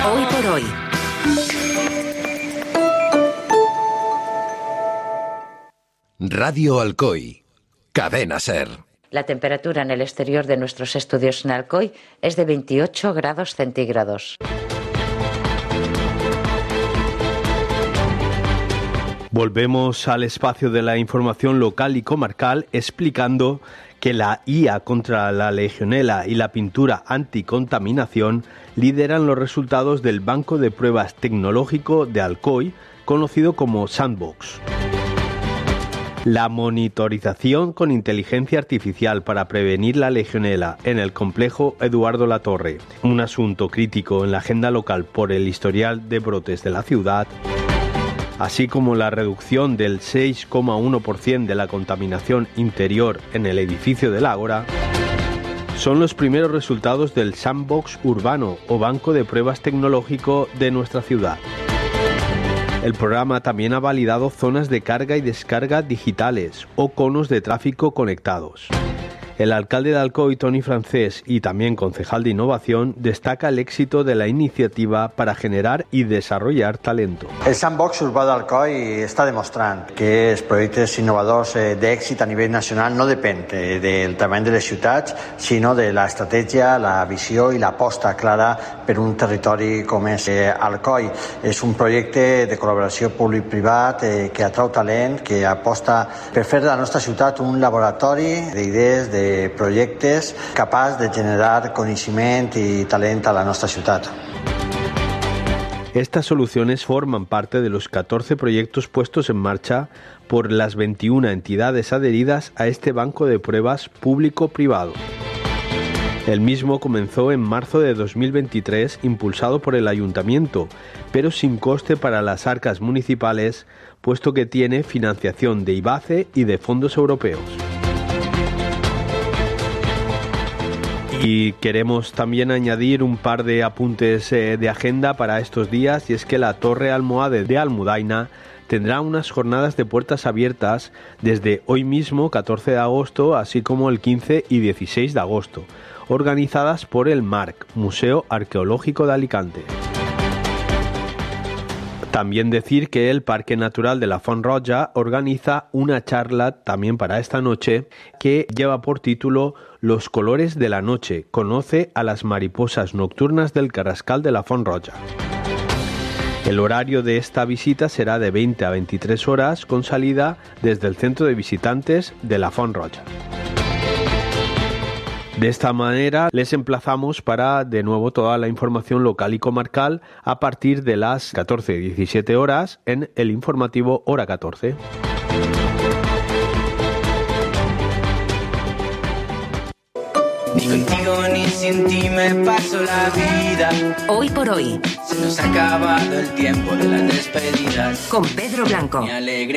Hoy por hoy. Radio Alcoy. Cadena SER. La temperatura en el exterior de nuestros estudios en Alcoy es de 28 grados centígrados. Volvemos al espacio de la información local y comarcal explicando que la IA contra la legionela y la pintura anticontaminación lideran los resultados del Banco de Pruebas Tecnológico de Alcoy, conocido como Sandbox. La monitorización con inteligencia artificial para prevenir la legionela en el complejo Eduardo Latorre, un asunto crítico en la agenda local por el historial de brotes de la ciudad, así como la reducción del 6,1% de la contaminación interior en el edificio del Ágora, son los primeros resultados del Sandbox urbano o banco de pruebas tecnológico de nuestra ciudad. El programa también ha validado zonas de carga y descarga digitales o conos de tráfico conectados. El alcalde de Alcoy, Toni Francés, y también concejal de Innovación, destaca el éxito de la iniciativa para generar i desarrollar talento. El Sandbox Urbà d'Alcoi està demostrant que els projectes innovadors d'èxit a nivell nacional no depèn del tamany de les ciutats, sinó de l'estratègia, la visió i l'aposta clara per un territori com és Alcoi. És un projecte de col·laboració públic-privat que atrau talent, que aposta per fer de la nostra ciutat un laboratori d'idees, de projectes capaç de generar coneixement i talent a la nostra ciutat. Estas soluciones forman parte de los 14 proyectos puestos en marcha por las 21 entidades adheridas a este banco de pruebas público-privado. El mismo comenzó en marzo de 2023, impulsado por el Ayuntamiento, pero sin coste para las arcas municipales, puesto que tiene financiación de IBACE y de fondos europeos. Y queremos también añadir un par de apuntes de agenda para estos días, y es que la Torre Almohade de Almudaina tendrá unas jornadas de puertas abiertas desde hoy mismo, 14 de agosto, así como el 15 y 16 de agosto, organizadas por el MARC, Museo Arqueológico de Alicante. También decir que el Parque Natural de la Font Roja organiza una charla también para esta noche que lleva por título Los colores de la noche. Conoce a las mariposas nocturnas del Carrascal de la Font Roja. El horario de esta visita será de 20 a 23 horas con salida desde el centro de visitantes de la Font Roja. De esta manera les emplazamos para de nuevo toda la información local y comarcal a partir de las 14:17 horas en el informativo Hora 14. Ni contigo ni sin ti me paso la vida. Hoy por hoy. Se nos ha acabado el tiempo de las despedidas. Con Pedro Blanco. Me alegré